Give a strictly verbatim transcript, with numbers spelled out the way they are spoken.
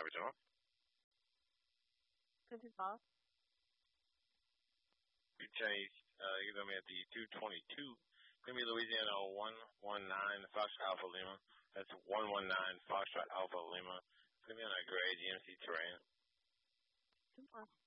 original. fifty-five. Chinese, uh, you're going to be at the two twenty-two. Going to be Louisiana one one nine, Foxtrot Alpha Lima. That's one one nine, Foxtrot Alpha Lima. It's going to be on a gray G M C terrain. Super.